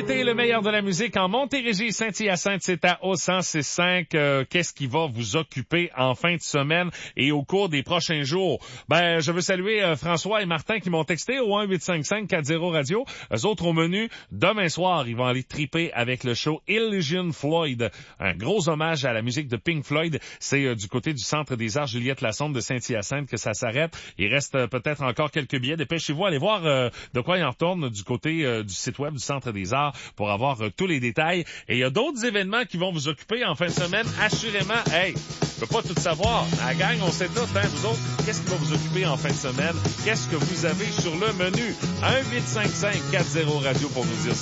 l'été, le meilleur de la musique en Montérégie, Saint-Hyacinthe, c'est à au 106.5. Qu'est-ce qui va vous occuper en fin de semaine et au cours des prochains jours? Je veux saluer François et Martin qui m'ont texté au 1-855-40 Radio. Eux autres au menu, demain soir, ils vont aller triper avec le show Illusion Floyd. Un gros hommage à la musique de Pink Floyd. C'est du côté du Centre des Arts Juliette Lassonde de Saint-Hyacinthe que ça s'arrête. Il reste peut-être encore quelques billets. Dépêchez-vous, allez voir de quoi il en retourne du côté du site web du Centre des Arts pour avoir tous les détails. Et il y a d'autres événements qui vont vous occuper en fin de semaine. Assurément, je peux pas tout savoir. La gang, on sait tout, vous autres. Qu'est-ce qui va vous occuper en fin de semaine? Qu'est-ce que vous avez sur le menu? 1-855-40 Radio pour nous dire